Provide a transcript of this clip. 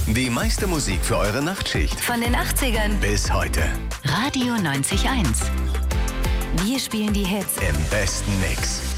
Die meiste Musik für eure Nachtschicht. Von den 80ern Bis heute. Radio 90.1. Wir spielen die Hits Im besten Mix.